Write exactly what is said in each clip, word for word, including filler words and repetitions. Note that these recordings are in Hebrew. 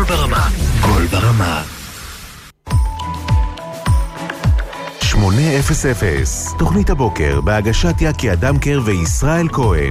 ברמה. גול ברמה. שמונה אפס אפס, תוכנית הבוקר בהגשת יקי אדמקר וישראל כהן.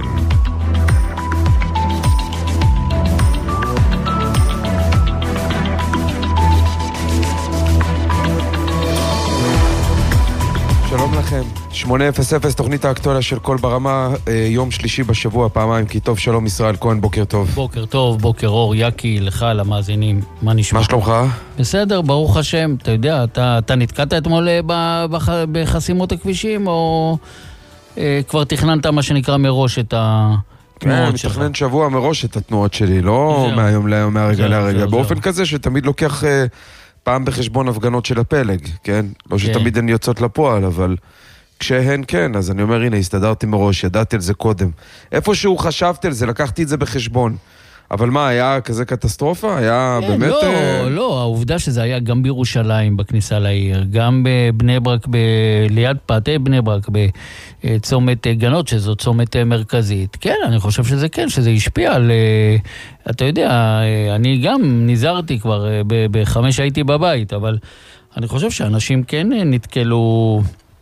שלום לכם, שמונה אפס אפס, תוכנית האקטואליה של כל ברמה, יום שלישי בשבוע, פעמיים, כי טוב, שלום ישראל כהן, בוקר טוב. בוקר טוב, בוקר אור, יקי, לך, למאזינים, מה נשמע? מה שלומך? בסדר, ברוך השם, אתה יודע, אתה, אתה נתקעת אתמול בח, בחסימות הכבישים, או אה, כבר תכננת מה שנקרא מראש את התנועות שלך? כן, מתכנן שבוע מראש את התנועות שלי, לא זהו. מהיום להיום, מהרגע זהו, להרגע, זהו, באופן זהו. כזה שתמיד לוקח... אה, פעם בחשבון הפגנות של הפלג, כן? לא שתמיד הן יוצאות לפועל, אבל כשהן כן, אז אני אומר, הנה, הסתדרתי מראש, ידעתי על זה קודם. איפשהו חשבתי על זה, לקחתי את זה בחשבון. אבל מה, היה כזה קטסטרופה? היה כן, באמת... לא, אה... לא, העובדה שזה היה גם בירושלים, בכניסה לעיר, גם בבני ברק, ב... ליד פאתי בני ברק, בצומת גנות, שזו צומת מרכזית. כן, אני חושב שזה כן, שזה השפיע על... אתה יודע, אני גם נזהרתי כבר, בחמש הייתי בבית, אבל אני חושב שאנשים כן נתקלו...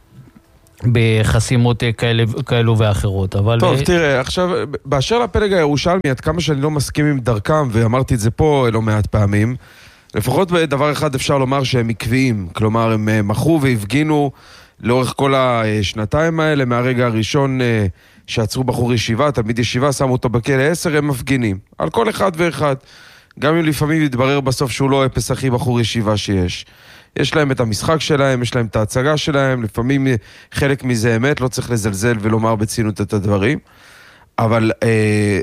בחסימות כאלה, כאלו ואחרות, אבל... טוב, תראה, עכשיו, באשר לפלג הירושלמי, עד כמה שאני לא מסכים עם דרכם, ואמרתי את זה פה לא מעט פעמים, לפחות בדבר אחד אפשר לומר שהם עקביים, כלומר, הם מחו והפגינו לאורך כל השנתיים האלה, מהרגע הראשון שעצרו בחור ישיבה, תלמיד ישיבה, שמו אותו בכלא עשר, הם מפגינים, על כל אחד ואחד, גם אם לפעמים יתברר בסוף שהוא לא אפס הכי בחור ישיבה שיש. יש להם את המשחק שלהם, יש להם את ההצגה שלהם, לפעמים חלק מזה אמת, לא צריך לזלזל ולומר בצינות את הדברים, אבל אה,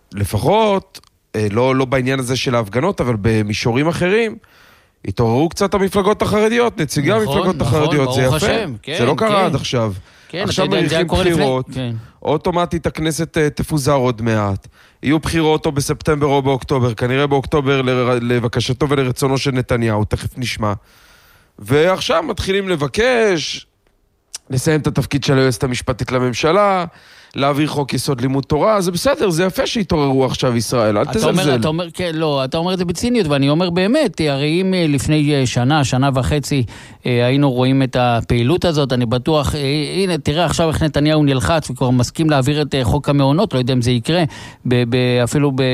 לפחות, אה, לא, לא בעניין הזה של ההפגנות, אבל במישורים אחרים, התעוררו קצת המפלגות החרדיות, נציגי נכון, המפלגות נכון, החרדיות, זה יפה, השם, כן, זה לא קרה כן. עד עכשיו. כן, עכשיו מריחים בחירות, כן. אוטומטית הכנסת תפוזר עוד מעט, יהיו בחירות או בספטמבר או באוקטובר, כנראה באוקטובר לבקשתו ולרצונו של נתניהו, תכף נשמע. ועכשיו מתחילים לבקש, לסיים את התפקיד של היועצת המשפטית לממשלה, להעביר חוק יסוד לימוד תורה, זה בסדר, זה יפה שהתעוררו עכשיו ישראל, אל תזלזל. אתה אומר, אתה אומר, כן, לא, אתה אומר את זה בציניות, ואני אומר באמת, הרי אם לפני שנה, שנה וחצי, היינו רואים את הפעילות הזאת, אני בטוח, הנה, תראה עכשיו איך נתניהו נלחץ, וכבר מסכים להעביר את חוק המעונות, לא יודע אם זה יקרה, ב- ב- אפילו ב-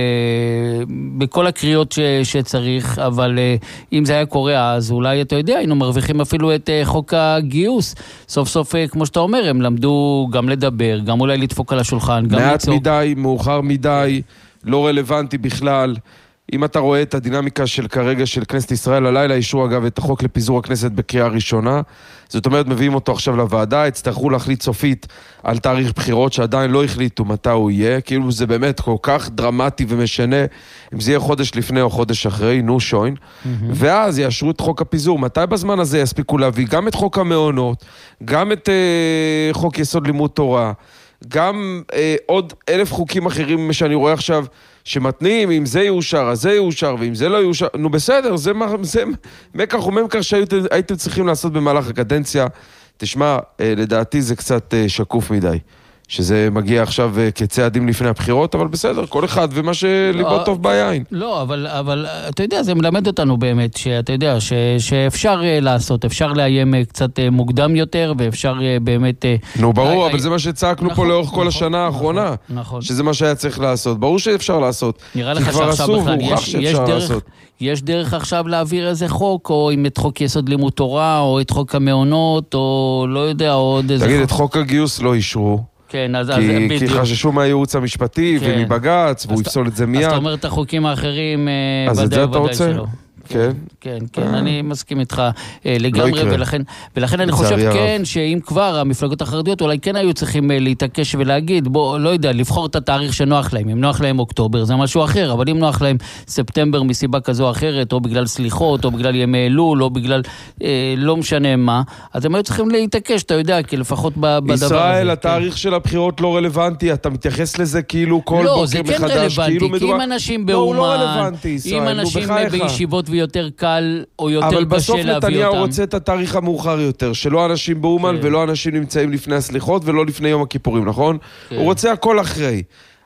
בכל הקריאות ש- שצריך, אבל אם זה היה קורה, אז אולי, אתה יודע, היינו מרוויחים אפילו את חוק הגיוס, סוף סוף, כמו שאתה אומר, הם למדו גם לדבר, גם אולי לדפוק על השולחן, גם מעט לצוק. מדי, מאוחר מדי, לא רלוונטי בכלל. אם אתה רואה את הדינמיקה של כרגע של כנסת ישראל, הלילה אישרו אגב את החוק לפיזור הכנסת בקריאה ראשונה, זאת אומרת מביאים אותו עכשיו לוועדה, הצטרכו להחליט סופית על תאריך בחירות שעדיין לא החליטו מתי הוא יהיה, כאילו זה באמת כל כך דרמטי ומשנה, אם זה יהיה חודש לפני או חודש אחרי, נו שוין, mm-hmm. ואז יאשרו את חוק הפיזור, מתי בזמן הזה יספיקו להביא גם את חוק המעונות, גם את uh, חוק יסוד לימוד תורה, גם אה, עוד אלף חוקים אחרים שאני רואה עכשיו שמתנים, אם זה יאושר, אז זה יאושר, ואם זה לא יאושר, נו בסדר, זה, זה מקח וממכר שהייתם צריכים לעשות במהלך הקדנציה. תשמע, אה, לדעתי זה קצת אה, שקוף מדי, שזה מגיע עכשיו אה, כצעדים לפני הבחירות, אבל בסדר, כל אחד ומה שליבו לא, טוב ביין. לא, אבל, אבל אתה יודע, זה מלמד אותנו באמת, שאתה יודע, ש, שאפשר אה, לעשות, אפשר לאיים אה, קצת אה, מוקדם יותר, ואפשר אה, באמת... אה, נו, ברור, אה, אבל אה, זה מה שצעקנו נכון, פה לאורך נכון, כל השנה נכון, האחרונה, נכון. שזה מה שהיה צריך לעשות. ברור שאפשר לעשות. נראה לך שעכשיו בכלל, יש, יש דרך... לעשות. יש דרך עכשיו להעביר איזה חוק, או אם את חוק יסוד לימוד תורה, או את חוק המעונות, או לא יודע, או עוד איזה... תגיד, את חוק הגיוס לא אישרו. כן, אז, כי, אז כי חששו מהייעוץ המשפטי כן. ומבגץ, והוא יפסול את זה מיד. אז אתה אומר את החוקים האחרים, אז את זה אתה רוצה? שלא. כן, כן, כן, אני מסכים איתך לגמרי, ולכן, ולכן אני חושב כן, שאם כבר המפלגות החרדיות אולי כן היו צריכים להתעקש ולהגיד, בוא, לא יודע, לבחור את התאריך שנוח להם, אם נוח להם אוקטובר זה משהו אחר, אבל אם נוח להם ספטמבר מסיבה כזו או אחרת, או בגלל סליחות, או בגלל ימי אלול, או בגלל אה, לא משנה מה, אז הם היו צריכים להתעקש, אתה יודע, כי לפחות בדבר הזה. ישראל, התאריך של הבחירות לא רלוונטי, אתה מתייחס לזה כאילו כל בוקר מחדש, כאילו מדובר... כי אם אנשים באומן, אם אנשים בישיבות ויותר קל או יותר קשה להביא אותם. אבל בסוף נתניהו רוצה את התאריך המאוחר יותר, שלא אנשים באומן ולא אנשים נמצאים לפני הסליחות ולא לפני יום הכיפורים, נכון? הוא רוצה הכל אחרי.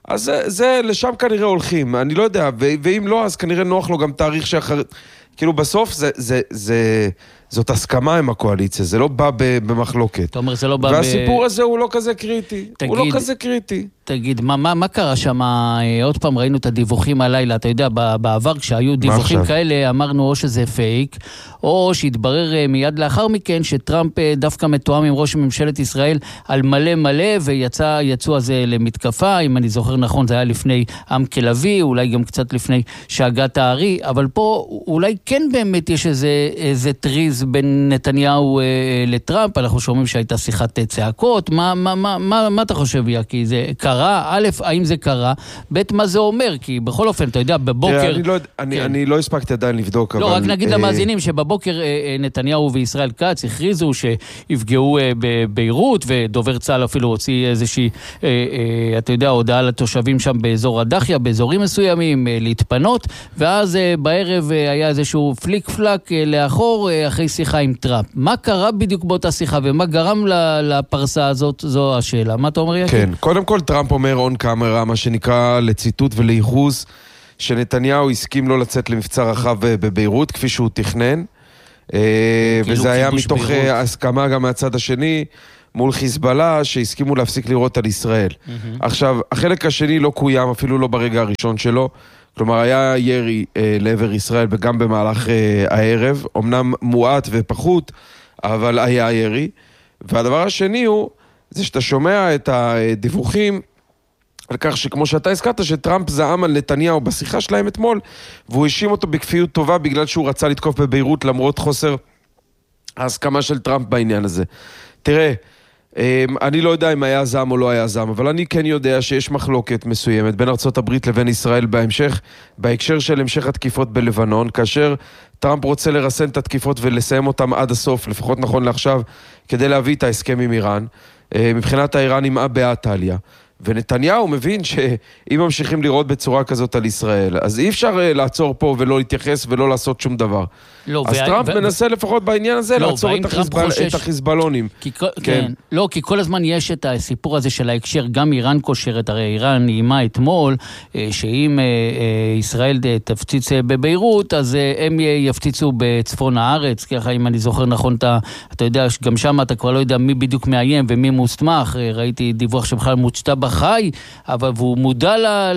אז זה, זה לשם כנראה הולכים, אני לא יודע, ו- ואם לא, אז כנראה נוח לו גם תאריך שאחר... כאילו בסוף זה, זה, זה, זאת הסכמה עם הקואליציה, זה לא בא במחלוקת. אתה אומר, זה לא בא והסיפור ב... הזה הוא לא כזה קריטי. תגיד, הוא לא כזה קריטי. תגיד, מה, מה, מה קרה שם? עוד פעם ראינו את הדיווחים הלילה, אתה יודע, בעבר כשהיו דיווחים כאלה, אמרנו או שזה פייק, או שהתברר מיד לאחר מכן, שטראמפ דווקא מתואם עם ראש ממשלת ישראל על מלא מלא, ויצאו על זה למתקפה, אם אני זוכר נכון, זה היה לפני עם כלבי, אולי גם קצת לפני שהגת הארי, אבל פה אולי כן באמת יש איזה, איזה טריז בין נתניהו אה, לטראמפ, אנחנו שומעים שהייתה שיחת צעקות, מה, מה, מה, מה, מה אתה חושב, יקי? זה קרה? א', האם זה קרה? ב', מה זה אומר? כי בכל אופן, אתה יודע, בבוקר... תראה, אני, לא, אני, כן. אני לא הספקתי עדיין לבדוק, לא, אבל... רק נגיד אה... למאזינים שבבוקר אה, נתניהו וישראל כץ הכריזו שיפגעו אה, בביירות, ודובר צה"ל אפילו הוציא איזושהי, אה, אה, אתה יודע, הודעה לתושבים שם באזור הדחיה, באזורים מסוימים, אה, להתפנות, ואז אה, בערב אה, היה איזשהו פליק פלק אה, לאחור, אה, אחרי שיחה עם טראמפ. מה קרה בדיוק באותה שיחה, ומה גרם לפרסה הזאת, זו השאלה. מה אתה אומר, יקי? כן, קודם כל טראמפ אומר און קאמרה, מה שנקרא לציטוט ולייחוס, שנתניהו הסכים לא לצאת למבצע רחב בביירות, כפי שהוא תכנן, וזה היה מתוך הסכמה גם מהצד השני, מול חיזבאללה, שהסכימו להפסיק לירות על ישראל. עכשיו, החלק השני לא קוים, אפילו לא ברגע הראשון שלו, כלומר, היה ירי לעבר ישראל, וגם במהלך הערב, אמנם מועט ופחות, אבל היה ירי. והדבר השני הוא, זה שאתה שומע את הדיווחים, על כך שכמו שאתה הזכרת, שטראמפ זעם על נתניהו בשיחה שלהם אתמול, והוא האשים אותו בכפיות טובה בגלל שהוא רצה לתקוף בביירות למרות חוסר ההסכמה של טראמפ בעניין הזה. תראה, אני לא יודע אם היה זעם או לא היה זעם, אבל אני כן יודע שיש מחלוקת מסוימת בין ארצות הברית לבין ישראל בהמשך, בהקשר של המשך התקיפות בלבנון, כאשר טראמפ רוצה לרסן את התקיפות ולסיים אותם עד הסוף, לפחות נכון לעכשיו, כדי להביא את ההסכם עם איראן. מבחינת האיראנים אבא טליה. ונתניהו מבין שאם ממשיכים לראות בצורה כזאת על ישראל, אז אי אפשר לעצור פה ולא להתייחס ולא לעשות שום דבר. לא, אז וה... טראמפ ו... מנסה לפחות בעניין הזה לא, לעצור את, החיזבל... חושש... את החיזבאלונים. כי... כן. כן. לא, כי כל הזמן יש את הסיפור הזה של ההקשר, גם איראן קושרת, הרי איראן נעימה אתמול, שאם ישראל תפציץ בביירות, אז הם יפציצו בצפון הארץ, ככה אם אני זוכר נכון, אתה, אתה יודע, גם שם אתה כבר לא יודע מי בדיוק מאיים ומי מוסמך, ראיתי דיווח שבכלל מוצ'תה בחי, אבל הוא מודע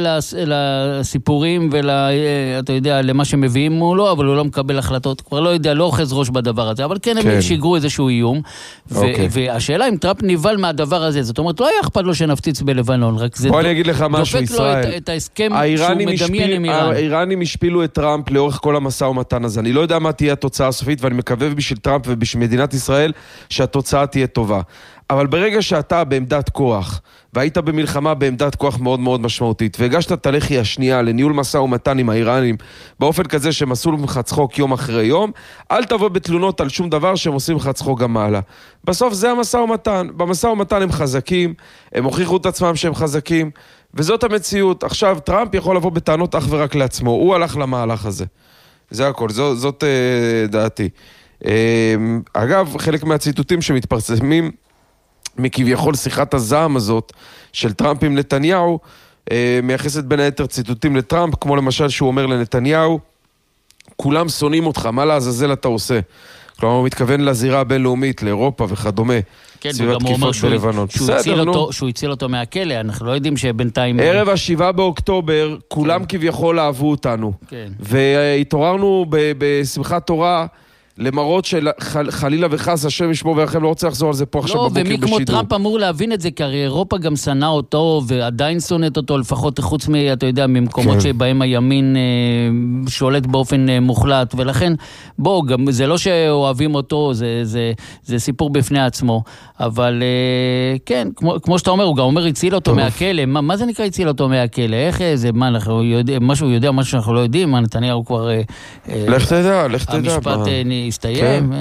לסיפורים ואתה יודע, למה שמביאים מולו, אבל הוא לא מקבל החלטות, כבר לא יודע, לא אוחז ראש בדבר הזה, אבל כן, הם שיגרו איזשהו איום, והשאלה אם טראמפ ניבל מהדבר הזה, זאת אומרת, לא היה אכפת לו שנפציץ בלבנון, רק זה בוא אני אגיד לך משהו, ישראל, את ההסכם שהוא מדמיין עם איראן. האיראנים השפילו את טראמפ לאורך כל המשא ומתן הזה, אני לא יודע מה תהיה התוצאה הסופית, ואני מקווה בשביל טראמפ ובשביל מדינת ישראל, שהתוצאה תהיה טובה. אבל ברגע שאתה בעמדת כוח, והיית במלחמה בעמדת כוח מאוד מאוד משמעותית, והגשת את הלחי השנייה לניהול משא ומתן עם האיראנים, באופן כזה שהם עשו לך צחוק יום אחרי יום, אל תבוא בתלונות על שום דבר שהם עושים לך צחוק גם מעלה. בסוף זה המשא ומתן. במשא ומתן הם חזקים, הם הוכיחו את עצמם שהם חזקים, וזאת המציאות. עכשיו, טראמפ יכול לבוא בטענות אך ורק לעצמו, הוא הלך למהלך הזה. זה הכל, זאת, זאת uh, דעתי. Uh, אגב, חלק מהציטוטים שמתפרסמים, מכביכול שיחת הזעם הזאת של טראמפ עם נתניהו, אה, מייחסת בין היתר ציטוטים לטראמפ, כמו למשל שהוא אומר לנתניהו, כולם שונאים אותך, מה לעזאזל אתה עושה? כלומר, הוא מתכוון לזירה הבינלאומית, לאירופה וכדומה. כן, וגם הוא אומר שהוא, שהוא, הציל אותו, שהוא הציל אותו מהכלא, אנחנו לא יודעים שבינתיים... ערב השבעה באוקטובר, כולם כן. כביכול אהבו אותנו. כן. והתעוררנו בשמחת תורה, למרות שחלילה וחס, השם ישמור וירחם, לא רוצה לחזור על זה פה עכשיו בבוקר בשידור. לא, ומי כמו טראמפ אמור להבין את זה, כי הרי אירופה גם שנאה אותו, ועדיין שונאת אותו, לפחות חוץ מ, אתה יודע, ממקומות שבהם הימין שולט באופן מוחלט, ולכן, בוא, גם זה לא שאוהבים אותו, זה, זה, זה סיפור בפני עצמו, אבל כן, כמו, כמו שאתה אומר, הוא גם אומר, הציל אותו מהכלא, מה, מה זה נקרא הציל אותו מהכלא? איך זה, מה, אנחנו יודעים, משהו יודע, משהו שאנחנו לא יודעים, מה נתניהו כבר... לך תדע, לך תדע. המשפט הסתיים.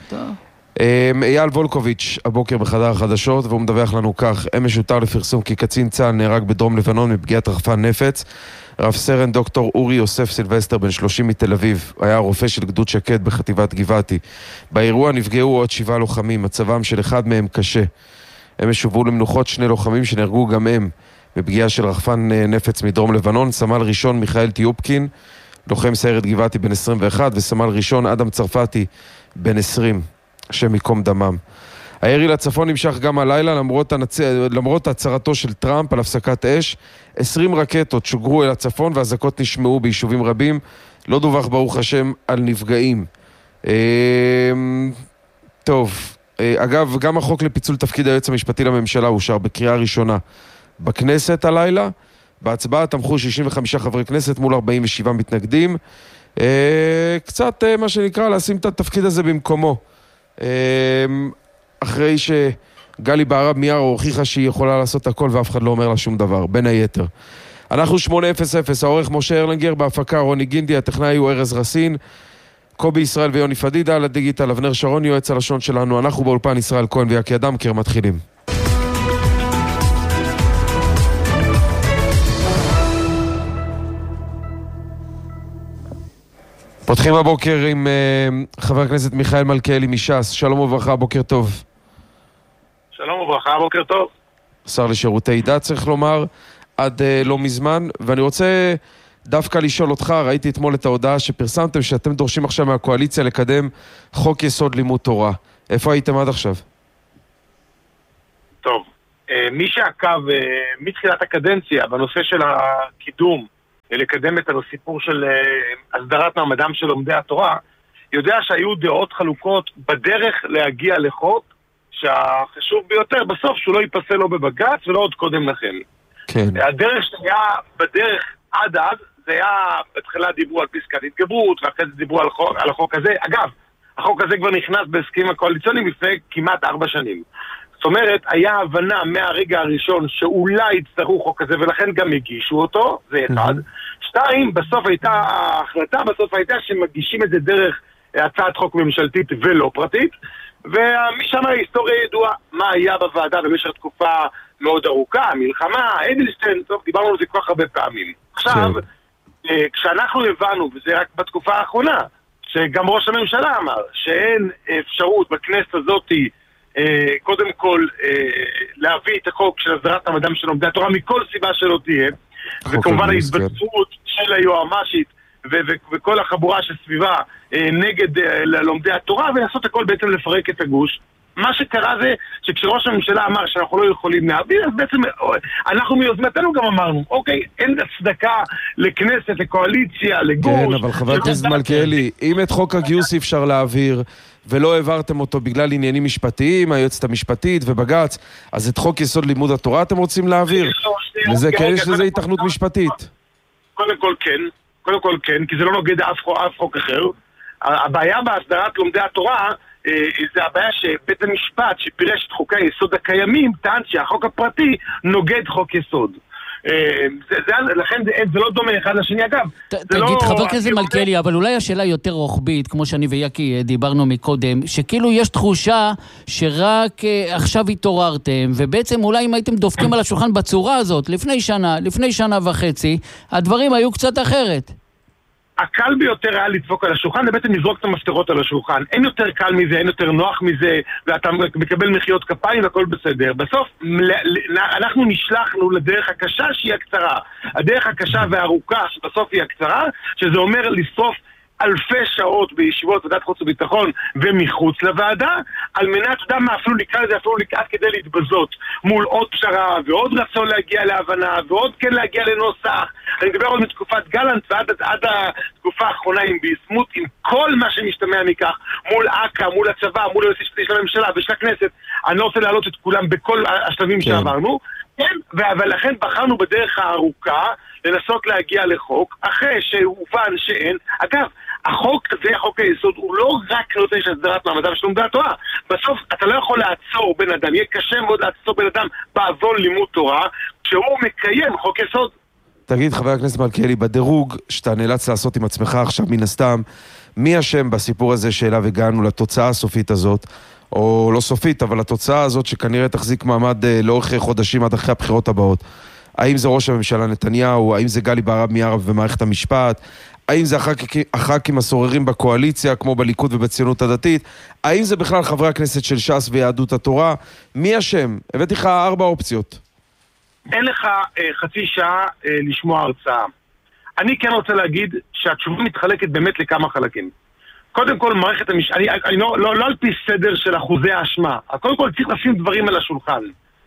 אייל וולקוביץ' הבוקר בחדר החדשות, והוא מדווח לנו כך: אמש הותר לפרסום כי קצין צה"ל נהרג בדרום לבנון מפגיעת רחפן נפץ. רב סרן דוקטור אורי יוסף סילבסטר, בן שלושים מתל אביב, היה רופא של גדוד שקד בחטיבת גבעתי. באירוע נפגעו עוד שבעה לוחמים, מצבם של אחד מהם קשה. אמש הובאו למנוחות שני לוחמים שנהרגו גם הם בפגיעה של רחפן נפץ מדרום לבנון. סמל ראשון מיכאל טיופקין, לוחם סיירת גבעתי בן עשרים ואחת, וסמל ראשון אדם צרפתי בן עשרים, השם יקום דמם. הירי לצפון נמשך גם הלילה, למרות, הנצ... למרות הצהרתו של טראמפ על הפסקת אש. עשרים רקטות שוגרו אל הצפון והזעקות נשמעו ביישובים רבים. לא דווח ברוך השם על נפגעים. טוב, אגב, גם החוק לפיצול תפקיד היועץ המשפטי לממשלה אושר בקריאה ראשונה בכנסת הלילה. בהצבעה תמכו שישים וחמישה חברי כנסת מול ארבעים ושבעה מתנגדים. קצת מה שנקרא לשים את התפקיד הזה במקומו. אחרי שגלי בהרב מיארה הוכיחה שהיא יכולה לעשות הכל ואף אחד לא אומר לה שום דבר, בין היתר. אנחנו שמונה אפס אפס, העורך משה ארלנגר, בהפקה רוני גינדי, הטכנאי הוא ארז רסין, קובי ישראל ויוני פדידה, על הדיגיטל אבנר שרון, יועץ הלשון שלנו. אנחנו באולפן ישראל כהן ויקי אדמקר, מתחילים. פותחים הבוקר עם uh, חבר הכנסת מיכאל מלכיאלי מש"ס. שלום וברכה, בוקר טוב. שלום וברכה, בוקר טוב. שר לשירותי דת, צריך לומר, עד uh, לא מזמן. ואני רוצה דווקא לשאול אותך, ראיתי אתמול את ההודעה שפרסמתם שאתם דורשים עכשיו מהקואליציה לקדם חוק יסוד לימוד תורה. איפה הייתם עד עכשיו? טוב, uh, מי שעקב uh, מתחילת הקדנציה בנושא של הקידום, לקדם את הסיפור של הסדרת מעמדם של לומדי התורה, יודע שהיו דעות חלוקות בדרך להגיע לחוק שהחשוב ביותר בסוף שהוא לא ייפסל לו בבג"ץ ולא עוד קודם לכן. כן. הדרך שהיה בדרך עד עד, זה היה, בתחילה דיברו על פסקת התגברות, ואחרי זה דיברו על, חוק, על החוק הזה. אגב, החוק הזה כבר נכנס בהסכמים הקואליציוניים לפני כמעט ארבע שנים. זאת אומרת, היה הבנה מהרגע הראשון שאולי יצטרכו חוק הזה, ולכן גם הגישו אותו, זה אחד. שתיים, בסוף הייתה, ההחלטה בסוף הייתה שמגישים את זה דרך הצעת חוק ממשלתית ולא פרטית, ומשם ההיסטוריה ידועה מה היה בוועדה במשך תקופה מאוד ארוכה, מלחמה, אדלשטיין, טוב, דיברנו על זה כל כך הרבה פעמים. עכשיו, כשאנחנו הבנו, וזה רק בתקופה האחרונה, שגם ראש הממשלה אמר שאין אפשרות בכנסת הזאת קודם כל להביא את החוק של הסדרת מעמדם של לומדי התורה מכל סיבה שלא תהיה, וכמובן ההתבצעות של היועמ"שית וכל החבורה שסביבה נגד לומדי התורה, ולעשות הכל בעצם לפרק את הגוש. מה שקרה זה שכשראש הממשלה אמר שאנחנו לא יכולים להעביר, אז בעצם אנחנו מיוזמתנו גם אמרנו, אוקיי, אין הצדקה לכנסת, לקואליציה, לגוש. כן, אבל חבר הכנסת מלכיאלי, אם את חוק הגיוס אי אפשר להעביר ולא העברתם אותו בגלל עניינים משפטיים, היועצת המשפטית ובג"ץ, אז את חוק יסוד לימוד התורה אתם רוצים להעביר? וזה כן, יש לזה התכנות משפטית. קודם כל כן, קודם כל כן, כי זה לא נוגד אף חוק אחר. הבעיה בהסדרת לומדי התורה זה הבעיה שבית המשפט שפירש את חוקי היסוד הקיימים טען שהחוק הפרטי נוגד חוק יסוד. זה, זה, לכן זה, זה לא דומה אחד לשני. אגב, ת, תגיד, לא... חבר כזה מלכיאלי, אבל אולי השאלה יותר רוחבית, כמו שאני ויקי דיברנו מקודם, שכאילו יש תחושה שרק עכשיו התעוררתם, ובעצם אולי אם הייתם דופקים על השולחן בצורה הזאת, לפני שנה, לפני שנה וחצי, הדברים היו קצת אחרת. הקל ביותר היה לדפוק על השולחן, זה בעצם לזרוק את המפתרות על השולחן. אין יותר קל מזה, אין יותר נוח מזה, ואתה מקבל מחיאות כפיים והכל בסדר. בסוף, אנחנו נשלחנו לדרך הקשה שהיא הקצרה. הדרך הקשה והארוכה שבסוף היא הקצרה, שזה אומר לשרוף אלפי שעות בישיבות ועדת חוץ וביטחון ומחוץ לוועדה, על מנת, אתה יודע מה, אפילו לקרוא לזה, אפילו לקראת כדי להתבזות מול עוד פשרה ועוד רצון להגיע להבנה ועוד כן להגיע לנוסח. אני מדבר עוד מתקופת גלנט ועד עד התקופה האחרונה עם ביסמות, עם כל מה שמשתמע מכך, מול אקה, מול הצבא, מול היועץ המשפטי של הממשלה ושל הכנסת. אני לא רוצה להעלות את כולם בכל השלבים כן. שעברנו, כן, אבל לכן בחרנו בדרך הארוכה לנסות להגיע לחוק, אחרי שהובן שאין. אגב, החוק הזה, חוק היסוד, הוא לא רק נותן של הסדרת מעמדם של לומדי התורה. בסוף אתה לא יכול לעצור בן אדם, יהיה קשה מאוד לעצור בן אדם בעוון לימוד תורה, כשהוא מקיים חוק יסוד. תגיד, חבר הכנסת מלכיאלי, בדירוג שאתה נאלץ לעשות עם עצמך עכשיו מן הסתם, מי אשם בסיפור הזה שאליו הגענו לתוצאה הסופית הזאת, או לא סופית, אבל התוצאה הזאת שכנראה תחזיק מעמד לאורך חודשים עד אחרי הבחירות הבאות? האם זה ראש הממשלה נתניהו? האם זה גלי בהרב מיארה ומערכת המשפט? האם זה הח"כים הסוררים בקואליציה, כמו בליכוד ובציונות הדתית? האם זה בכלל חברי הכנסת של ש"ס ויהדות התורה? מי אשם? הבאתי לך ארבע אופציות. אין לך אה, חצי שעה אה, לשמוע הרצאה. אני כן רוצה להגיד שהתשובה מתחלקת באמת לכמה חלקים. קודם כל, מערכת המשפט, אני, אני לא, לא, לא על פי סדר של אחוזי האשמה. קודם כל, צריך לשים דברים על השולחן.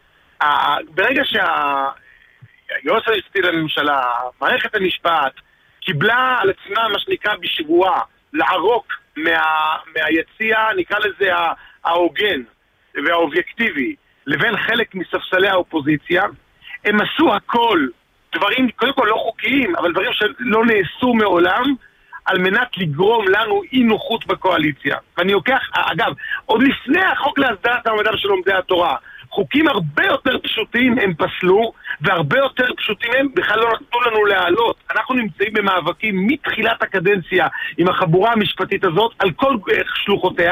ברגע שהיועץ המשפטי לממשלה, מערכת המשפט, קיבלה על עצמה מה שנקרא בשבועה, לערוק מה, מהיציע, נקרא לזה ההוגן והאובייקטיבי, לבין חלק מספסלי האופוזיציה, הם עשו הכל, דברים, קודם כל לא חוקיים, אבל דברים שלא נעשו מעולם, על מנת לגרום לנו אי נוחות בקואליציה. ואני לוקח, אגב, עוד לפני החוק להסדרת מעמדם של לומדי התורה, חוקים הרבה יותר פשוטים הם פסלו, והרבה יותר פשוטים הם בכלל לא נתנו לנו להעלות. אנחנו נמצאים במאבקים מתחילת הקדנציה עם החבורה המשפטית הזאת, על כל שלוחותיה,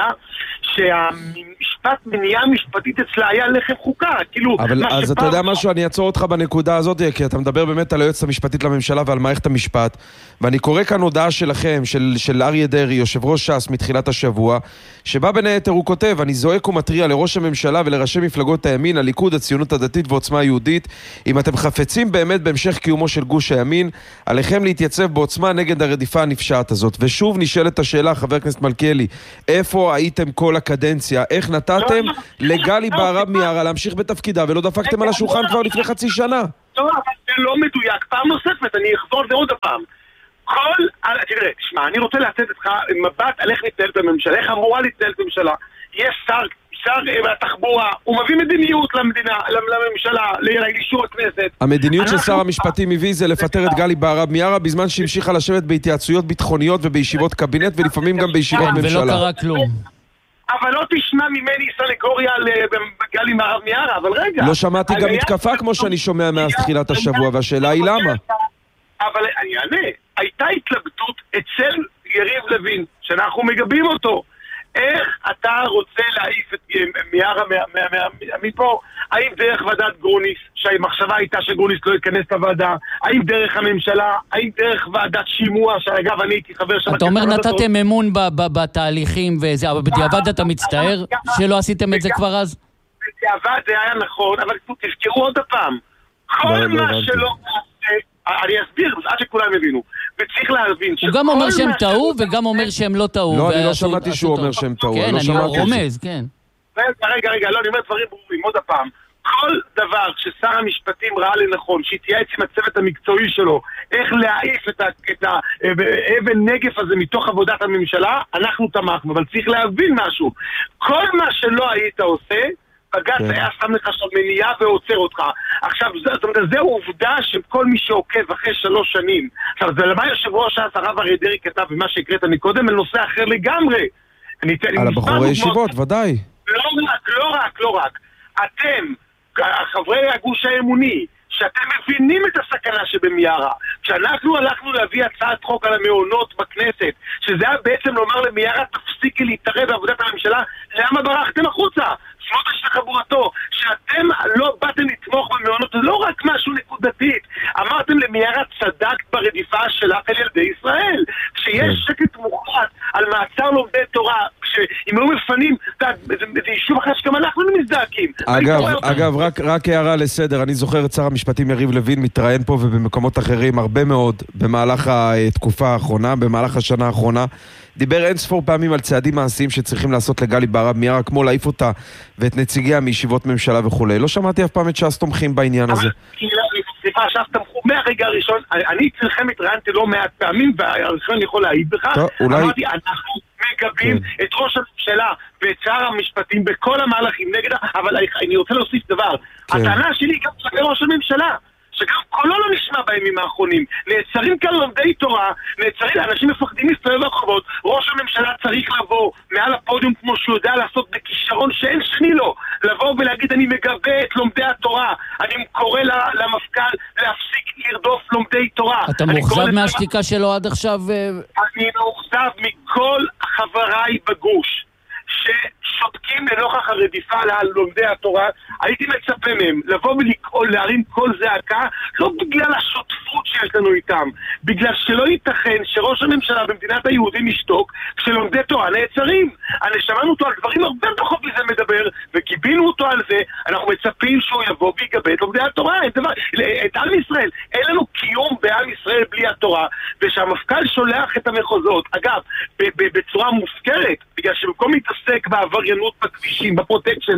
שהמשפט מניעה משפטית אצלה היה לחם חוקה. כאילו, אבל אז אתה יודע משהו, אני אעצור אותך בנקודה הזאת, כי אתה מדבר באמת על היועצת המשפטית לממשלה ועל מערכת המשפט, ואני קורא כאן הודעה שלכם, של, של אריה דרעי, יושב ראש ש"ס מתחילת השבוע, שבה בין היתר הוא כותב, אני זועק ומטריע לראש הממשלה ולראשי מפלגות הימין, הליכוד, הציונות הדתית ועוצמה יהודית, אם אתם חפצים באמת בהמשך קיומו של גוש הימין, עליכם להתייצב בעוצמה נגד הרדיפה הנפשעת הזאת. ושוב נשאלת השאלה, חבר הכנסת מלכיאלי, איפה הייתם כל הקדנציה? איך נתתם לגלי בהרב מיארה להמשיך בתפקידה ולא דפקתם על השולחן כבר לפני חצי שנה? לא, זה לא מדויק. פעם נוספת, אני אחזור על זה עוד הפעם. כל, תראה, תשמע, אני רוצה לתת לך מבט על איך להתנהלת בממשלה, איך אמורה להתנהלת בממשלה. יש שר, שר התחבורה, הוא מביא מדיניות למדינה, לממשלה, לאישור הכנסת. המדיניות של שר המשפטים הביא זה לפטר את גלי בהרב מיארה, בזמן שהמשיכה לשבת בהתייעצויות ביטחוניות ובישיבות קבינט, ולפעמים גם בישיבות ממשלה. ולא קרה כלום. אבל לא תשמע ממני סנגוריה לגלי בהרב מיארה, אבל רגע. לא שמעתי גם מתקפה כמו שאני שומע מאז תחילת השבוע, והשאלה היא למה. אבל אני אענה, הייתה התלבטות אצל יריב לוין, שאנחנו מגבים אותו. איך אתה רוצה להעיף את מיארה מפה? האם דרך ועדת גרוניס, שהמחשבה הייתה שגרוניס לא ייכנס לוועדה? האם דרך הממשלה? האם דרך ועדת שימוע, שאגב אני הייתי חבר שם... אתה אומר נתתם אמון בתהליכים וזה, אבל בדיעבד אתה מצטער שלא עשיתם את זה כבר אז? בדיעבד זה היה נכון, אבל תזכרו עוד הפעם, כל מה שלא... אני אסביר, עד שכולם הבינו. וצריך להבין... הוא גם אומר שהם טעו, וגם אומר שהם לא טעו. לא, אני לא שמעתי שהוא אומר שהם טעו. כן, אני רומז, כן. רגע, רגע, לא, אני אומר דברים ברורים, עוד הפעם. כל דבר ששר המשפטים ראה לנכון, שהתייעץ עם הצוות המקצועי שלו, איך להעיף את האבן נגף הזה מתוך עבודת הממשלה, אנחנו תמכנו, אבל צריך להבין משהו. כל מה שלא היית עושה, בג"ץ היה שם לך שם מניעה ועוצר אותך. עכשיו, זה עובדה שכל מי שעוקב אחרי שלוש שנים, עכשיו, זה למה יושב ראש הרב אריה דרעי כתב ומה שהקראת מקודם, על נושא אחר לגמרי. על הבחורי ישיבות, ודאי. לא רק, לא רק, לא רק. אתם, חברי הגוש האמוני, שאתם מבינים את הסכנה שבמיארה. כשאנחנו הלכנו להביא הצעת חוק על המעונות בכנסת, שזה היה בעצם לומר למיארה, תפסיקי להתערב בעבודת הממשלה, למה ברחתם החוצה? שמות השחבורתו, שאתם לא באתם לתמוך במעונות, זה לא רק משהו נקודתית. אמרתם למיארה, צדקת ברדיפה שלך על ילדי ישראל. כשיש שקט מוחלט על מעצר לומדי תורה, אם לא מפנים, זה יישוב אחר שגם אנחנו מזדעקים. אגב, אגב, רק, רק הערה לסדר, אני זוכר את שר המשפטים יריב לוין מתראיין פה ובמקומות אחרים הרבה מאוד במהלך התקופה האחרונה, במהלך השנה האחרונה, דיבר אין ספור פעמים על צעדים מעשיים שצריכים לעשות לגלי בהרב מיארה, כמו להעיף אותה ואת נציגיה מישיבות ממשלה וכו'. לא שמעתי אף פעם את ש"ס תומכים בעניין הזה. סליחה, ש"ס תמכו מהרגע הראשון, אני אצלכם התראיינתי לא מעט פעמים, והראשון יכול להעיד בכך, אמרתי, אנחנו מגבים את ראש הממשלה ואת שר המשפטים בכל המהלכים נגד, אבל אני רוצה להוסיף דבר, הטענה שלי גם כלפי ראש הממשלה, שגם קולו לא נשמע בימים האחרונים. נעצרים כאן לומדי תורה, נעצרים, אנשים מפחדים להסתובב ברחובות, ראש הממשלה צריך לבוא מעל הפודיום כמו שהוא יודע לעשות בכישרון שאין שני לו, לבוא ולהגיד אני מגבה את לומדי התורה, אני קורא למפכ"ל להפסיק לרדוף לומדי תורה. אתה מאוכזב מהשתיקה שלו עד עכשיו? אני מאוכזב מכל חבריי בגוש ששותקים חוששים לנוכח הרדיפה על לומדי התורה, הייתי מצפה מהם לבוא ולהרים כל זעקה, לא בגלל השותפות שיש לנו איתם, בגלל שלא ייתכן שראש הממשלה במדינת היהודים ישתוק כשלומדי תורה נעצרים. אני שמענו אותו על דברים הרבה פחות מזה מדבר, וקיבינו אותו על זה. אנחנו מצפים שהוא יבוא ויגבה את לומדי התורה, את, דבר, את עם ישראל. אין לנו קיום בעם ישראל בלי התורה, ושהמפכ"ל שולח את המחוזות, אגב, בצורה מופקרת, בגלל שבמקום להתעסק בעבריינות בכבישים, בפרוטקשן,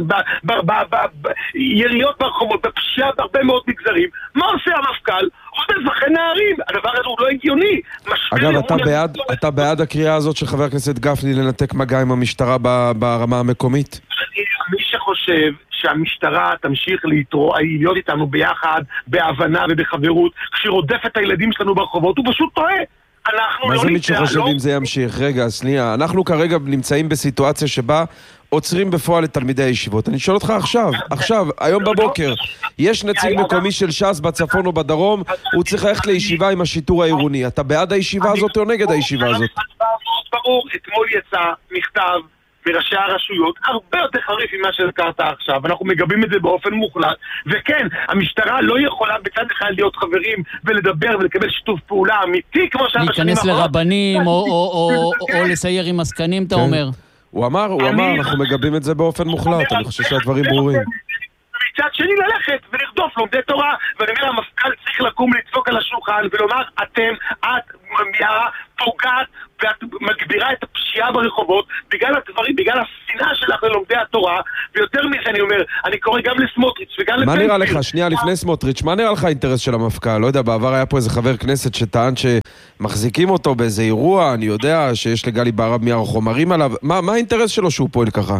ביריות ברחובות, בפשיעה בהרבה מאוד מגזרים, מה עושה המפכ"ל? עוד אזרחי נערים. הדבר הזה הוא לא הגיוני. אגב, אתה בעד, אתה בעד הקריאה הזאת של חבר הכנסת גפני לנתק מגע עם המשטרה ברמה המקומית? מי שחושב שהמשטרה תמשיך להיות איתנו ביחד, בהבנה ובחברות, כשהיא רודפת את הילדים שלנו ברחובות, הוא פשוט טועה. מה זה מי שחושב אם זה ימשיך? רגע, סליחה, אנחנו כרגע נמצאים בסיטואציה שבה עוצרים בפועל את תלמידי הישיבות. אני שואל אותך עכשיו, עכשיו, היום בבוקר, יש נציג מקומי של ש"ס בצפון או בדרום, הוא צריך ללכת לישיבה עם השיטור העירוני. אתה בעד הישיבה הזאת או נגד הישיבה הזאת? ברור, אתמול יצא מכתב מראשי הרשויות, הרבה יותר חריף ממה שהזכרת עכשיו, אנחנו מגבים את זה באופן מוחלט, וכן, המשטרה לא יכולה בצד אחד להיות חברים ולדבר ולקבל שיתוף פעולה אמיתי, כמו שאתה להיכנס לרבנים או לסייר עם עסקנים, אתה אומר. הוא אמר, הוא אמר, אנחנו מגבים את זה באופן מוחלט, אני חושב שהדברים ברורים. מצד שני ללכת ולרדוף לומדי תורה, ואני אומר, המפכ"ל צריך לקום לדפוק על השולחן ולומר, אתם, את, מיארה, פוגעת ואת מגבירה את הפשיעה ברחובות בגלל הדברים, בגלל השנאה שלך ללומדי התורה, ויותר מזה אני אומר, אני קורא גם לסמוטריץ' וגם מה נראה לך, שנייה לפני סמוטריץ', מה נראה לך האינטרס של המפכ"ל? לא יודע, בעבר היה פה איזה חבר כנסת שטען שמחזיקים אותו באיזה אירוע, אני יודע שיש לגלי בהרב מיארה חומרים עליו, מה, מה האינטרס שלו שהוא פועל ככה?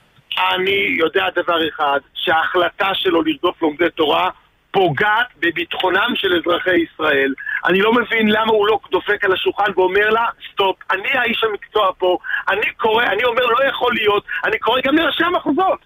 אני יודע דבר אחד, שההחלטה שלו לרדוף לומדי תורה פוגעת בביטחונם של אזרחי ישראל. אני לא מבין למה הוא לא דופק על השולחן ואומר לה, סטופ, אני האיש המקצוע פה, אני קורא, אני אומר לא יכול להיות, אני קורא גם לראשי המחוזות,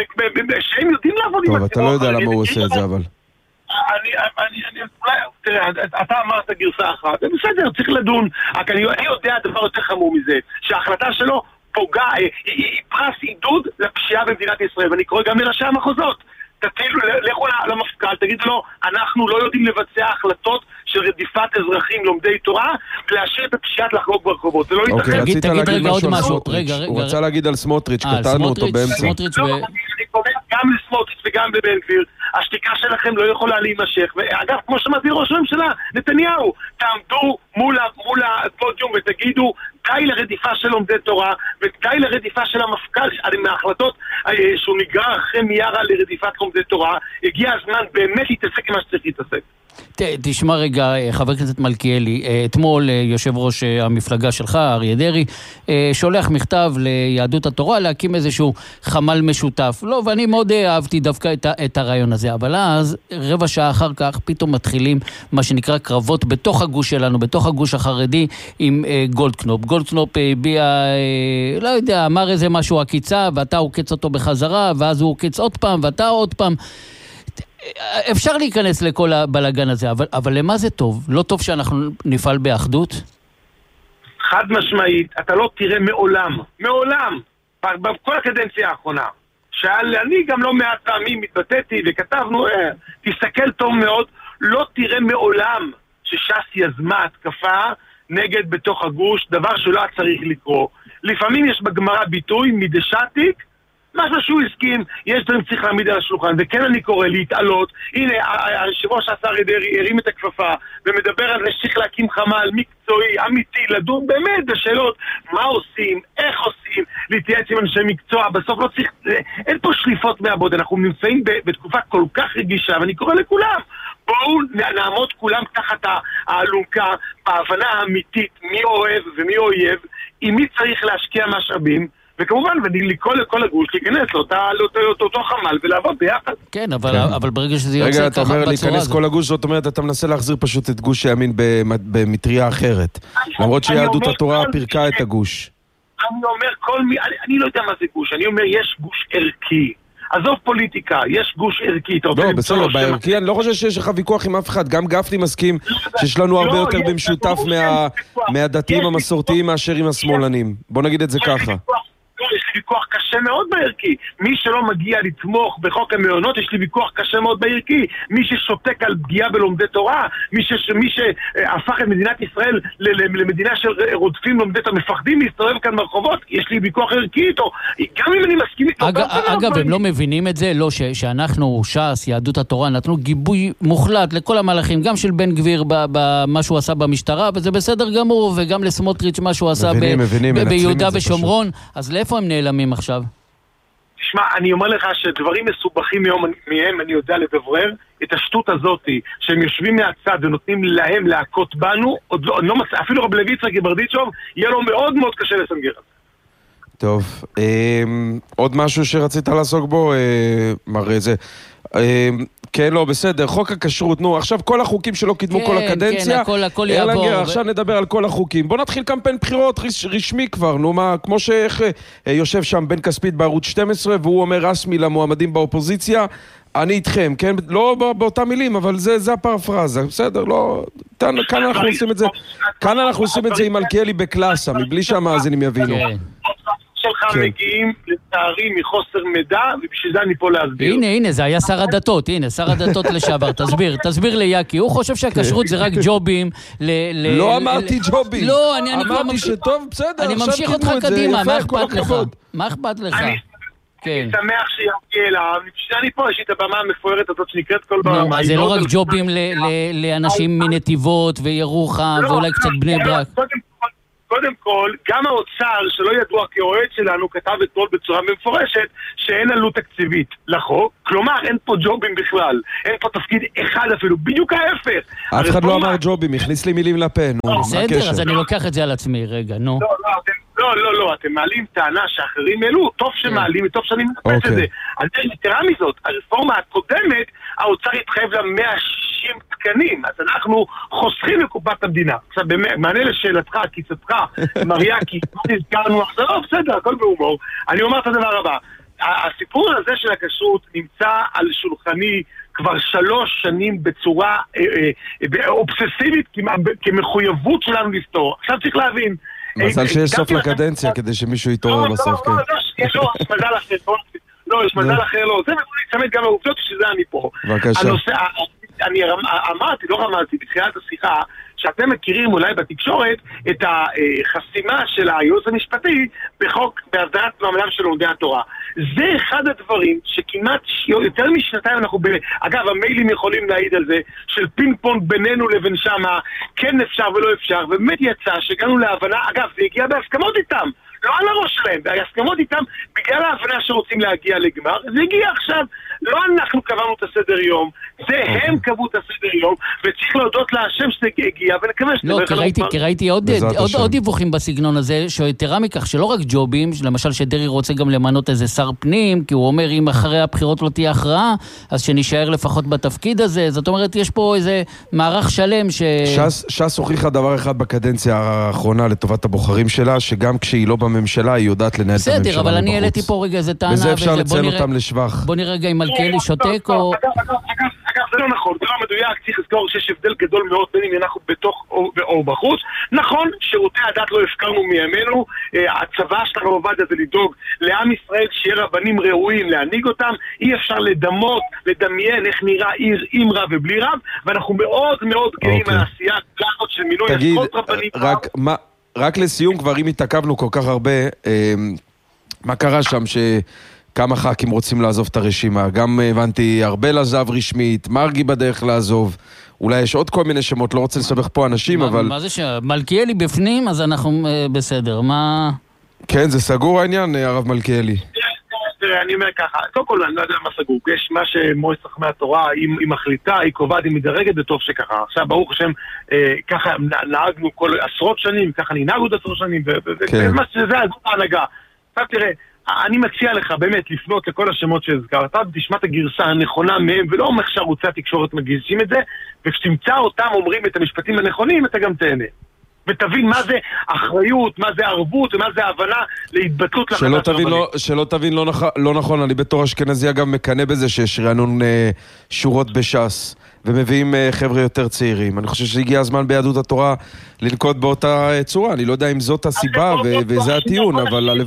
שהם יודעים לעבוד עם הציבור. טוב, אתה לא יודע למה הוא עושה את זה, אבל... אני, אני, אני, תראה, אתה אמרת גרסה אחת, בסדר, צריך לדון, רק אני יודע דבר יותר חמור מזה, שההחלטה שלו פוגע, היא פרס עידוד לפשיעה במדינת ישראל, ואני קורא גם לראשי המחוזות. תתחילו, לכו למפכ"ל, תגידו לו, אנחנו לא יודעים לבצע החלטות של רדיפת אזרחים לומדי תורה, ולהשאיר את הפשיעת לחלוק ברחובות. אוקיי, רצית להגיד משהו על סמוטריץ'. הוא רצה להגיד על סמוטריץ', קטענו אותו באמצע. לא, אני קורא גם לסמוטריץ' וגם לבן גביר, השתיקה שלכם לא יכולה להימשך. ואגב, כמו שמעתי ראש הממשלה, נתניהו, תעמדו מול הפודיום ותגידו, די לרדיפה של לומדי תורה, ודי לרדיפה של המפכ"ל, מההחלטות שהוא נגרר אחרי מיארה לרדיפת לומדי תורה, הגיע הזמן באמת להתעסק עם מה שצריך להתעסק. תשמע רגע, חבר הכנסת מלכיאלי, אתמול יושב ראש המפלגה שלך, אריה דרעי, שולח מכתב ליהדות התורה להקים איזשהו חמ"ל משותף. לא, ואני מאוד אהבתי דווקא את, את הרעיון הזה, אבל אז רבע שעה אחר כך פתאום מתחילים מה שנקרא קרבות בתוך הגוש שלנו, בתוך הגוש החרדי עם גולדקנופ. גולדקנופ הביע, לא יודע, אמר איזה משהו עקיצה, ואתה עוקץ אותו בחזרה, ואז הוא עוקץ עוד פעם, ואתה עוד פעם. אפשר להיכנס לכל הבלגן הזה, אבל, אבל למה זה טוב? לא טוב שאנחנו נפעל באחדות? חד משמעית, אתה לא תראה מעולם, מעולם, בכל הקדנציה האחרונה, שאני גם לא מעט פעמים מתבטאתי וכתבנו, אה, תסתכל טוב מאוד, לא תראה מעולם שש"ס יזמה התקפה נגד בתוך הגוש, דבר שלא צריך לקרוא. לפעמים יש בגמרא ביטוי מדשתיק, משהו שהוא הסכים, יש דברים צריך להעמיד על השולחן, וכן אני קורא להתעלות. הנה, היושב-ראש השר דרעי הרים את הכפפה ומדבר על זה שצריך להקים חמ"ל מקצועי, אמיתי, לדון באמת בשאלות מה עושים, איך עושים, להתייעץ עם אנשי מקצוע, בסוף לא צריך, אין פה שליפות מהבוד, אנחנו נמצאים בתקופה כל כך רגישה, ואני קורא לכולם, בואו נעמוד כולם תחת האלונקה, בהבנה האמיתית, מי אוהב ומי אויב, עם מי צריך להשקיע משאבים, וכמובן, ולכל לכל הגוש להיכנס לאותה, לאותו, לאותו חמ"ל ולעבוד ביחד. כן, אבל, כן. אבל ברגע שזה יוצא ככה בצורה הזאת... רגע, אתה אומר להיכנס כל הגוש, זאת אומרת, אתה מנסה להחזיר פשוט את גוש הימין במטריה אחרת. למרות שיהדות התורה פירקה את הגוש. אני אומר, כל מי... אני, אני לא יודע מה זה גוש, אני אומר, יש גוש ערכי. עזוב פוליטיקה, יש גוש ערכי. לא, בסדר, בערכי אני לא חושב שיש לך ויכוח עם אף אחד. גם גפני מסכים שיש לנו הרבה יותר במשותף מהדתיים המסורתיים מאשר עם השמאלנים. בוא נגיד את זה ככה. יש לי ויכוח קשה קשה מאוד בערכי. מי שלא מגיע לתמוך בחוק המעונות, יש לי ויכוח קשה מאוד בערכי. מי ששותק על פגיעה בלומדי תורה, מי, ש, מי שהפך את מדינת ישראל למדינה של רודפים לומדי תורה, מפחדים להסתובב כאן ברחובות, יש לי ויכוח ערכי איתו. גם אם אני מסכים איתו... אג, אגב, הם לא מבינים את זה, לא, ש, שאנחנו, ש"ס, יהדות התורה, נתנו גיבוי מוחלט לכל המהלכים, גם של בן גביר במה שהוא עשה במשטרה, וזה בסדר גמור, וגם לסמוטריץ' מה שהוא עשה מבינים, ב, מבינים, ב, ביהודה ושומרון, אז לאיפה הם נעלמים עכשיו? תשמע, אני אומר לך שדברים מסובכים מהם, אני יודע לדברר, את השטות הזאת, שהם יושבים מהצד ונותנים להם להכות בנו, עוד לא, לא, אפילו רב לוי יצחק ברדיצ'וב, יהיה לו מאוד מאוד קשה לסנגר. טוב, אה, עוד משהו שרצית לעסוק בו, אה, מראה זה. אה, כן, לא, בסדר, חוק הכשרות, נו, עכשיו כל החוקים שלא קידמו כן, כל הקדנציה, כן, הכל, הכל יעבור. ו... עכשיו נדבר על כל החוקים. בוא נתחיל קמפיין בחירות רש, רשמי כבר, נו מה, כמו שיושב שם בן כספית בערוץ שתים עשרה, והוא אומר רשמי למועמדים באופוזיציה, אני איתכם, כן? לא באותה מילים, אבל זה, זה הפרפרזה, בסדר, לא... כאן, כאן אנחנו עושים את זה, כאן אנחנו עושים את זה עם מלכיאלי בקלאסה, מבלי שהמאזינים יבינו. כן. שלך מגיעים לצערי מחוסר מידע, ובשביל זה אני פה להסביר. הנה, הנה, זה היה שר הדתות, הנה, שר הדתות לשעבר, תסביר, תסביר ליאקי, הוא חושב שהכשרות זה רק ג'ובים, לא אמרתי ג'ובים, לא, אני אמרתי שטוב, בסדר, אני ממשיך אותך קדימה, מה אכפת לך? מה אכפת לך? אני שמח שיגיע אליו, אני פה, יש לי את הבמה המפוארת הזאת שנקראת כל במה. זה לא רק ג'ובים לאנשים מנתיבות וירוחם, ואולי קצת בני ברק. קודם כל, גם האוצר שלא ידוע כאוהד שלנו כתב אתמול בצורה מפורשת שאין עלות תקציבית לחוק, כלומר אין פה ג'ובים בכלל, אין פה תפקיד אחד אפילו, בדיוק ההפך. אף אחד לא אמר ג'ובים, הכניס לי מילים לפה, נו, בסדר, אז אני לוקח את זה על עצמי, רגע, נו. לא, לא, לא, אתם מעלים טענה שאחרים העלו, טוב שמעלים, טוב שאני מנפץ את זה. אז יתרה מזאת, הרפורמה הקודמת, האוצר התחייב לה מאה ושישים תקנים, אז אנחנו חוסכים לקופת המדינה. עכשיו, מענה לשאלתך, קיצתך, מריאקי, נזכרנו, עכשיו, לא, בסדר, הכל בהומור. אני אומר את הדבר הבא, הסיפור הזה של הכשרות נמצא על שולחני כבר שלוש שנים בצורה אה, אה, אובססיבית, כמחויבות שלנו לפתור. עכשיו צריך להבין, מזל שיש סוף לקדנציה כדי שמישהו יתעורר בסוף, כן. לא, לא, יש מזל אחר, לא, יש מזל אחר, לא. זה מבוא להתצמד גם העובדות שזה אני פה. בבקשה. אני אמרתי, לא רמזתי, בתחילת השיחה, שאתם מכירים אולי בתקשורת את החסימה של הייעוץ המשפטי בחוק בהסדרת מעמדם של לומדי התורה. זה אחד הדברים שכמעט יותר משנתיים אנחנו, אגב, המיילים יכולים להעיד על זה, של פינג פונג בינינו לבין שמה, כן אפשר ולא אפשר, ובאמת יצא שהגענו להבנה, אגב, זה הגיע בהסכמות איתם, לא על הראש שלהם, בהסכמות איתם, בגלל ההבנה שרוצים להגיע לגמר, זה הגיע עכשיו, לא אנחנו קבענו את הסדר יום, זה הם קבעו את הסדר יום, וצריך להודות להשם שזה הגיע, ונקווה שזה... לא, כי ראיתי עוד דיווחים בסגנון הזה, שיתרה מכך שלא רק ג'ובים, למשל שדרי רוצה גם למנות איזה שר פנים, כי הוא אומר אם אחרי הבחירות לא תהיה הכרעה, אז שנשאר לפחות בתפקיד הזה, זאת אומרת יש פה איזה מערך שלם ש... ש"ס הוכיחה דבר אחד בקדנציה האחרונה לטובת הבוחרים שלה, שגם כשהיא לא בממשלה, היא יודעת לנהל את הממשלה. בסדר, אבל אני העליתי פה רגע איזה טענה, וזה אפשר לציין אותם לשבח. בוא נראה רגע אם מלכיאלי שותק או... אגב, זה לא נכון, זה לא מדויק, צריך לזכור שיש הבדל גדול מאוד בין אם אנחנו בתוך או בחוץ. נכון, שירותי הדת לא הפקרנו מימינו, הצבא שלנו עובד הזה לדאוג לעם ישראל שיהיה רבנים ראויים להנהיג אותם, אי אפשר לדמות, לדמיין איך נראה עיר עם רב ובלי רב, ואנחנו מאוד מאוד גאים על העשייה הזאת של מינוי עשרות רבנים. תגיד, רק לסיום כבר אם התעכבנו כל כך הרבה, מה קרה שם ש... כמה ח"כים רוצים לעזוב את הרשימה? גם הבנתי, ארבל עזב רשמית, מרגי בדרך לעזוב, אולי יש עוד כל מיני שמות, לא רוצה לסבך פה אנשים, אבל... מה זה שמלכיאלי בפנים, אז אנחנו בסדר, מה... כן, זה סגור העניין, הרב מלכיאלי. תראה, אני אומר ככה, קודם כל אני לא יודע מה סגור, יש מה שמועצת חכמי התורה, היא מחליטה, היא קובעת, היא מדרגת, וטוב שככה. עכשיו, ברוך השם, ככה נהגנו כל עשרות שנים, ככה נהגנו עוד עשרות שנים, ומה שזה, זאת ההנהגה. עכשיו תראה, אני מציע לך באמת לפנות לכל השמות שהזכרת, תשמע את הגרסה הנכונה מהם, ולא אומר שערוצי התקשורת מגישים את זה, וכשתמצא אותם אומרים את המשפטים הנכונים, אתה גם תהנה. ותבין מה זה אחריות, מה זה ערבות, ומה זה הבנה להתבטלות לחדש שלא תבין, לא, שלא תבין לא, נכ... לא נכון, אני בתור אשכנזי אגב מקנה בזה שיש רענון אה, שורות בש"ס, ומביאים אה, חבר'ה יותר צעירים. אני חושב שהגיע הזמן ביהדות התורה לנקוט באותה צורה, אני לא יודע אם זאת הסיבה ו- וזה הטיעון, אבל הלוואי.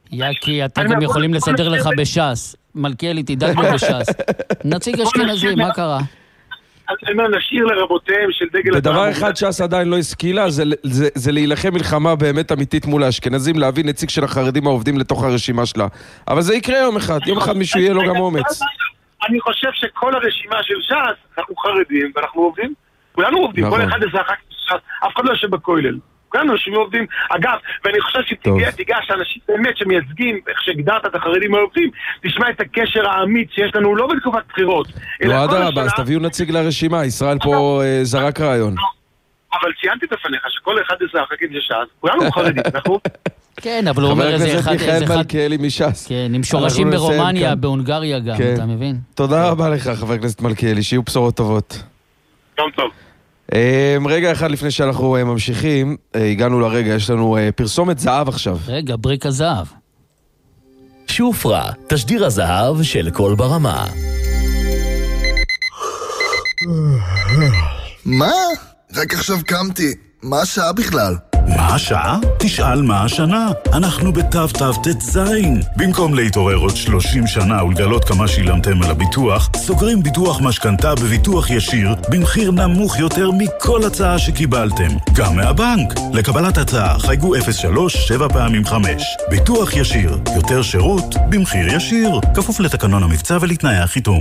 יקי, אתם גם יכולים לסדר לך בש"ס. מלכיאלי, תדאג לו בש"ס. נציג אשכנזי, מה קרה? אני אומר, נשאיר לרבותיהם של דגל... ודבר אחד ש"ס עדיין לא השכילה, זה, זה, זה להילחם מלחמה באמת אמיתית מול האשכנזים, להביא נציג של החרדים העובדים לתוך הרשימה שלה. אבל זה יקרה יום אחד, יום אחד מישהו יהיה לו גם אומץ. אני חושב שכל הרשימה של ש"ס, אנחנו חרדים ואנחנו עובדים. כולנו עובדים, כל אחד זה אחר כך ש"ס, אף אחד לא יושב בכולל. כולנו אנשים עובדים. אגב, ואני חושב שתיגע שאנשים באמת שמייצגים, איך שהגדרת את החרדים העובדים, תשמע את הקשר האמיץ שיש לנו לא בתקופת בחירות. לא, עד הרבה, אז תביאו נציג לרשימה, ישראל פה זרק רעיון. אבל ציינתי את הפניך שכל אחד זה אחר כך ש"ס, כולנו חרדים, אנחנו... כן, אבל הוא אומר איזה אחד... חבר הכנסת מיכאל מלכיאלי מש"ס. כן, עם שורשים ברומניה, בהונגריה גם, אתה מבין? תודה רבה לך, חבר הכנסת מלכיאלי, שיהיו בשורות טובות. יום טוב. רגע אחד לפני שאנחנו ממשיכים, הגענו לרגע, יש לנו פרסומת זהב עכשיו. רגע, בריק הזהב. שופרה, תשדיר הזהב של כל ברמה. מה? רק עכשיו קמתי. מה השעה בכלל? מה השעה? תשאל מה השנה. אנחנו בתו תו תזין. במקום להתעורר עוד שלושים שנה ולגלות כמה שילמתם על הביטוח, סוגרים ביטוח משכנתה בביטוח ישיר במחיר נמוך יותר מכל הצעה שקיבלתם. גם מהבנק. לקבלת הצעה חייגו אפס שלוש שבע פעמים חמש. ביטוח ישיר. יותר שירות במחיר ישיר. כפוף לתקנון המבצע ולתנאי החיתום.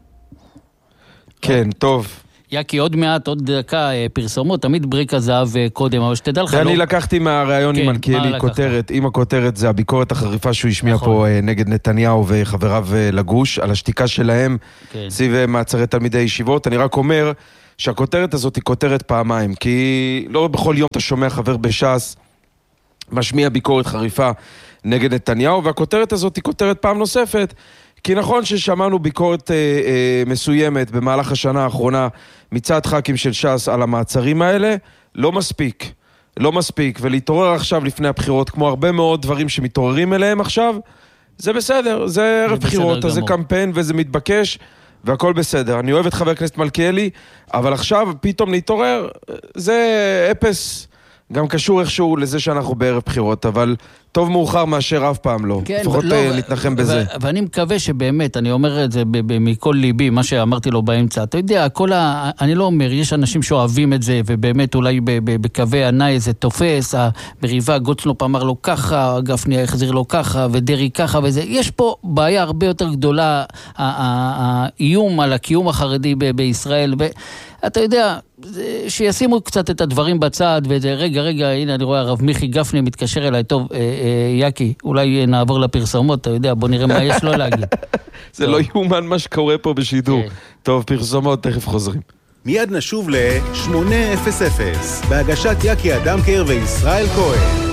כן, טוב. יקי, עוד מעט, עוד דקה פרסומות, תמיד בריק הזהב קודם, אבל שתדע לך... אני לקחתי מהרעיון עם מלכיאלי כותרת, אם הכותרת זה הביקורת החריפה שהוא השמיע פה נגד נתניהו וחבריו לגוש, על השתיקה שלהם, סביב מעצרי תלמידי ישיבות. אני רק אומר שהכותרת הזאת היא כותרת פעמיים, כי לא בכל יום אתה שומע חבר בש"ס משמיע ביקורת חריפה נגד נתניהו, והכותרת הזאת היא כותרת פעם נוספת, כי נכון ששמענו ביקורת אה, אה, מסוימת במהלך השנה האחרונה מצד ח"כים של ש"ס על המעצרים האלה, לא מספיק. לא מספיק. ולהתעורר עכשיו לפני הבחירות, כמו הרבה מאוד דברים שמתעוררים אליהם עכשיו, זה בסדר. זה ערב בחירות, אז זה קמפיין וזה מתבקש, והכל בסדר. אני אוהב את חבר הכנסת מלכיאלי, אבל עכשיו פתאום להתעורר, זה אפס... גם קשור איכשהו לזה שאנחנו בערב בחירות, אבל טוב מאוחר מאשר אף פעם לא. כן, לפחות לא, נתנחם בזה. ו- ואני מקווה שבאמת, אני אומר את זה ב- ב- מכל ליבי, מה שאמרתי לו באמצע. אתה יודע, כל ה... אני לא אומר, יש אנשים שאוהבים את זה, ובאמת אולי ב- ב- בקווי עיניי זה תופס, המריבה, גולדקנופ אמר לו ככה, גפני החזיר לו ככה, ודרי ככה, וזה. יש פה בעיה הרבה יותר גדולה, האיום על הקיום החרדי ב- בישראל, ו... אתה יודע, שישימו קצת את הדברים בצד, וזה, רגע, רגע, הנה אני רואה, הרב מיכי גפני מתקשר אליי, טוב, אה, אה, יקי, אולי נעבור לפרסומות, אתה יודע, בוא נראה מה יש לו להגיד. זה לא יאומן מה שקורה פה בשידור. טוב, פרסומות, תכף חוזרים. מיד נשוב ל-שמונה אפס אפס, בהגשת יקי אדמקר וישראל כהן.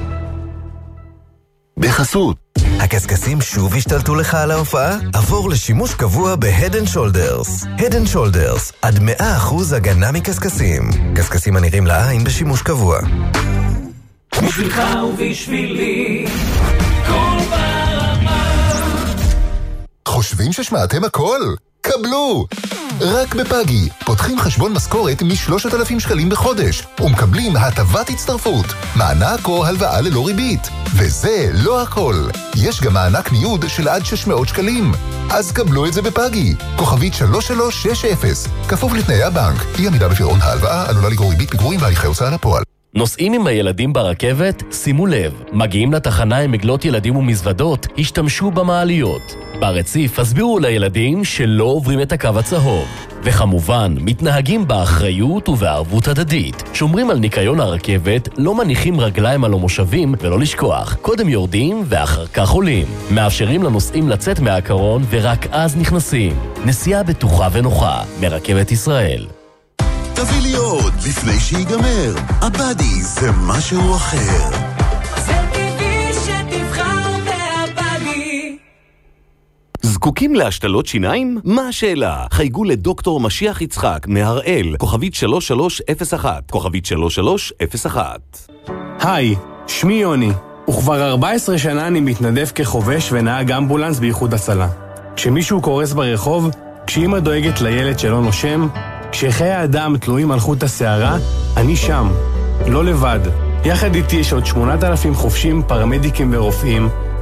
בחסות. הקסקסים שוב השתלטו לך על ההופעה? עבור לשימוש קבוע ב-Head and Shoulders. Head and Shoulders, עד מאה אחוז הגנה מקסקסים. קסקסים הנראים לעין בשימוש קבוע. בשבילך ובשבילי, כל ברמה. חושבים ששמעתם הכל? קבלו! רק בפאגי, פותחים חשבון משכורת מ-שלושת אלפים שקלים בחודש, ומקבלים הטבת הצטרפות, מענק או הלוואה ללא ריבית. וזה לא הכל. יש גם מענק ניוד של עד שש מאות שקלים. אז קבלו את זה בפאגי. כוכבית שלוש שלוש שש אפס. כפוף לתנאי הבנק. אי עמידה בפירעון ההלוואה עלולה לגרור ריבית פיגורים והליכי הוצאה לפועל. נוסעים עם הילדים ברכבת? שימו לב, מגיעים לתחנה עם עגלות ילדים ומזוודות, השתמשו במעליות. ברציף הסבירו לילדים שלא עוברים את הקו הצהוב. וכמובן, מתנהגים באחריות ובערבות הדדית. שומרים על ניקיון הרכבת, לא מניחים רגליים על המושבים ולא לשכוח. קודם יורדים ואחר כך עולים. מאפשרים לנוסעים לצאת מהקרון ורק אז נכנסים. נסיעה בטוחה ונוחה מרכבת ישראל. תביא לי עוד לפני שיגמר. הבאדי זה משהו אחר. זה טבעי שתבחר בהבאדי. זקוקים להשתלות שיניים? מה השאלה? חייגו לדוקטור משיח יצחק מהראל, כוכבית שלוש שלוש אפס אחת, כוכבית שלוש שלוש אפס אחת. היי, שמי יוני, וכבר ארבע עשרה שנה אני מתנדב כחובש ונהג אמבולנס באיחוד הצלה. כשמישהו קורס ברחוב, כשאמא דואגת לילד שלא נושם, כשחיי האדם תלויים על חוט השערה, אני שם, לא לבד. יחד איתי יש עוד שמונת אלפים חובשים, פרמדיקים ורופאים,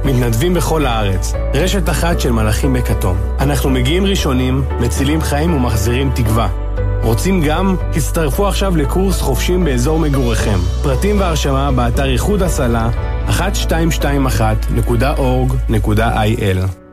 מתנדבים בכל הארץ. רשת אחת של מלאכים בכתום. אנחנו מגיעים ראשונים, מצילים חיים ומחזירים תקווה. רוצים גם? הצטרפו עכשיו לקורס חופשים באזור מגוריכם. פרטים והרשמה באתר איחוד הצלה אחת שתיים שתיים אחת נקודה אורג נקודה איי אל.